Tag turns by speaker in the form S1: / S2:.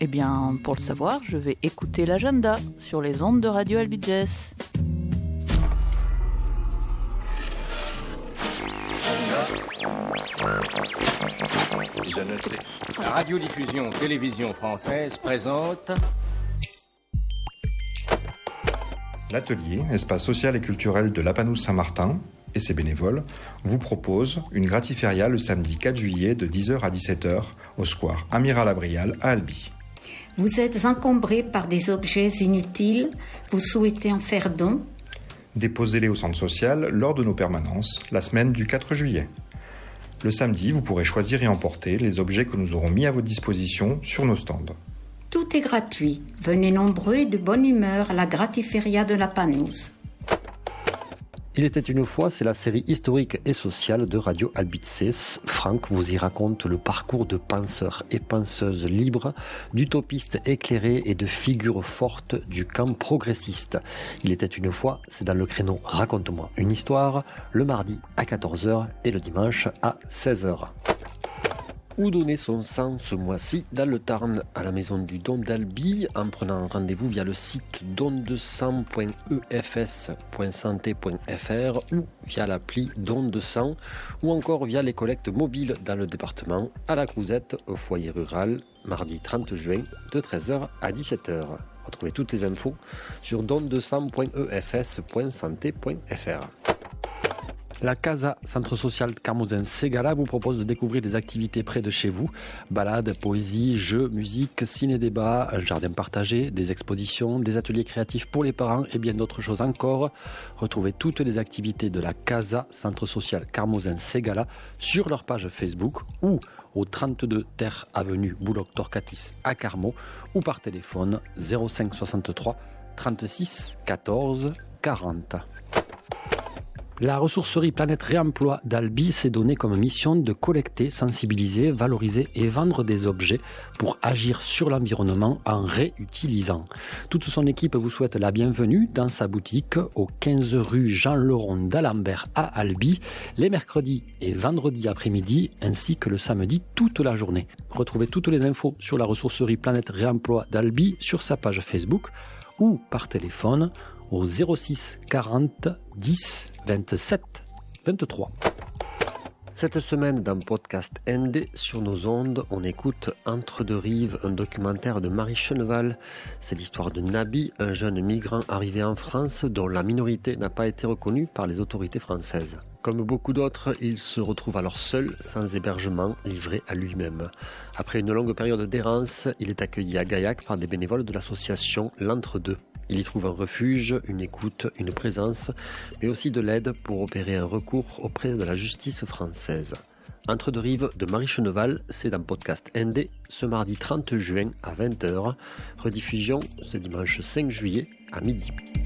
S1: bien, pour le savoir, je vais écouter l'agenda sur les ondes de Radio Albi Jazz.
S2: La radiodiffusion télévision française présente
S3: l'atelier, espace social et culturel de Lapanouze Saint-Martin et ses bénévoles vous propose une gratiféria le samedi 4 juillet de 10h à 17h au square Amiral Abrial à Albi.
S4: Vous êtes encombré par des objets inutiles, vous souhaitez en faire don ?
S3: Déposez-les au centre social lors de nos permanences la semaine du 4 juillet. Le samedi, vous pourrez choisir et emporter les objets que nous aurons mis à votre disposition sur nos stands.
S4: Tout est gratuit. Venez nombreux et de bonne humeur à la gratiféria de Lapanouze.
S5: Il était une fois, c'est la série historique et sociale de Radio Albi Jazz. Franck vous y raconte le parcours de penseurs et penseuses libres, d'utopistes éclairés et de figures fortes du camp progressiste. Il était une fois, c'est dans le créneau Raconte-moi une histoire, le mardi à 14h et le dimanche à 16h. Où donner son sang ce mois-ci dans le Tarn, à la maison du don d'Albi, en prenant rendez-vous via le site dondesang.efs.santé.fr ou via l'appli Don de sang, ou encore via les collectes mobiles dans le département, à la Crouzette, au foyer rural, mardi 30 juin, de 13h à 17h. Retrouvez toutes les infos sur dondesang.efs.santé.fr. La Casa, centre social Carmozin-Ségala, vous propose de découvrir des activités près de chez vous. Balades, poésie, jeux, musique, ciné-débat, un jardin partagé, des expositions, des ateliers créatifs pour les parents et bien d'autres choses encore. Retrouvez toutes les activités de la Casa, centre social Carmozin-Ségala sur leur page Facebook ou au 32 Terre Avenue Boulogne-Torcatis à Carmaux ou par téléphone 05 63 36 14 40. La ressourcerie Planète Réemploi d'Albi s'est donnée comme mission de collecter, sensibiliser, valoriser et vendre des objets pour agir sur l'environnement en réutilisant. Toute son équipe vous souhaite la bienvenue dans sa boutique au 15 rue Jean-Leron d'Alembert à Albi, les mercredis et vendredis après-midi ainsi que le samedi toute la journée. Retrouvez toutes les infos sur la ressourcerie Planète Réemploi d'Albi sur sa page Facebook ou par téléphone au 06 40 10 27 23. Cette semaine dans Podcast ND sur nos ondes, on écoute Entre deux rives, un documentaire de Marie Cheneval. C'est l'histoire de Nabi, un jeune migrant arrivé en France dont la minorité n'a pas été reconnue par les autorités françaises. Comme beaucoup d'autres, il se retrouve alors seul, sans hébergement, livré à lui-même. Après une longue période d'errance, il est accueilli à Gaillac par des bénévoles de l'association L'Entre-deux. Il y trouve un refuge, une écoute, une présence, mais aussi de l'aide pour opérer un recours auprès de la justice française. Entre deux rives de Marie Cheneval, c'est dans Podcast ND, ce mardi 30 juin à 20h. Rediffusion ce dimanche 5 juillet à midi.